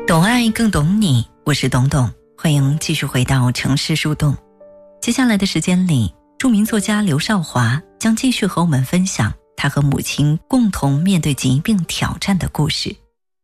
懂爱更懂你，我是董董，欢迎继续回到城市树洞。接下来的时间里，著名作家刘少华将继续和我们分享他和母亲共同面对疾病挑战的故事。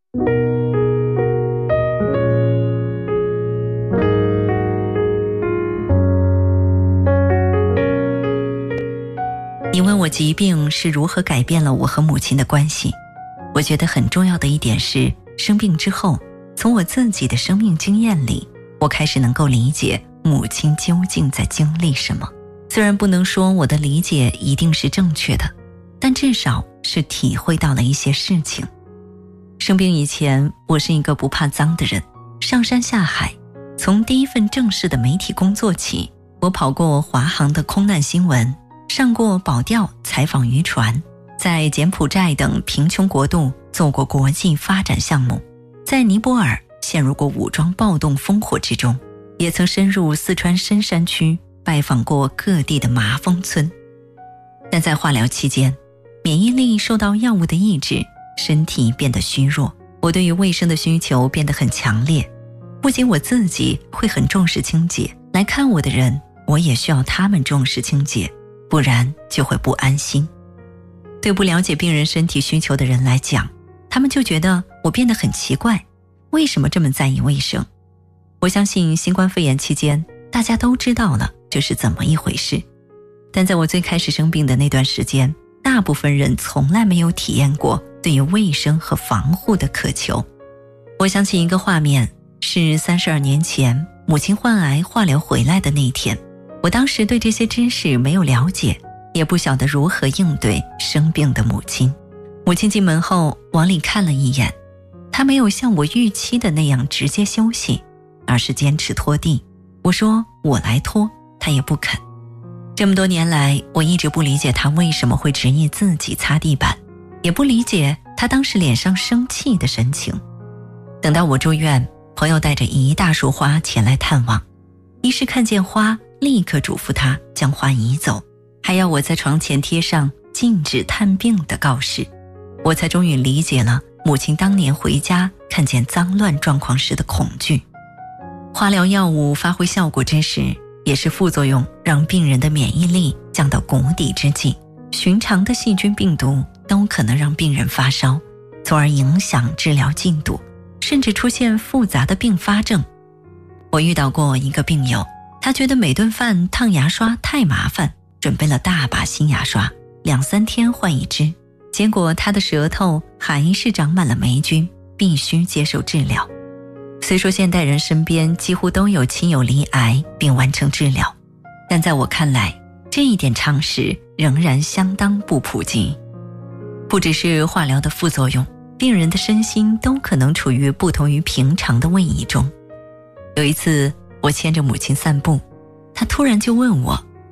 你问我疾病是如何改变了我和母亲的关系，我觉得很重要的一点是，生病之后，从我自己的生命经验里，我开始能够理解母亲究竟在经历什么。虽然不能说我的理解一定是正确的，但至少是体会到了一些事情。生病以前，我是一个不怕脏的人，上山下海，从第一份正式的媒体工作起，我跑过华航的空难新闻，上过保钓采访渔船，在柬埔寨等贫穷国度做过国际发展项目，在尼泊尔陷入过武装暴动烽火之中，也曾深入四川深山区拜访过各地的麻风村。但在化疗期间，免疫力受到药物的抑制，身体变得虚弱，我对于卫生的需求变得很强烈。不仅我自己会很重视清洁，来看我的人，我也需要他们重视清洁，不然就会不安心。对不了解病人身体需求的人来讲，他们就觉得我变得很奇怪，为什么这么在意卫生？我相信新冠肺炎期间，大家都知道了这是怎么一回事。但在我最开始生病的那段时间，大部分人从来没有体验过对于卫生和防护的渴求。我想起一个画面，是32年前母亲患癌化疗回来的那一天。我当时对这些知识没有了解，也不晓得如何应对生病的母亲。母亲进门后往里看了一眼，她没有像我预期的那样直接休息，而是坚持拖地。我说我来拖，她也不肯。这么多年来，我一直不理解她为什么会执意自己擦地板，也不理解她当时脸上生气的神情。等到我住院，朋友带着一大束花前来探望，医师看见花立刻嘱咐她将花移走，还要我在床前贴上禁止探病的告示。我才终于理解了母亲当年回家看见脏乱状况时的恐惧。化疗药物发挥效果之时，也是副作用让病人的免疫力降到谷底之际，寻常的细菌病毒都可能让病人发烧，从而影响治疗进度，甚至出现复杂的并发症。我遇到过一个病友，他觉得每顿饭烫牙刷太麻烦，准备了大把新牙刷，2-3天换一支，结果他的舌头还是长满了霉菌，必须接受治疗。虽说现代人身边几乎都有亲友罹癌并完成治疗，但在我看来，这一点常识仍然相当不普及。不只是化疗的副作用，病人的身心都可能处于不同于平常的位移中。有一次，我牵着母亲散步，她突然就问我，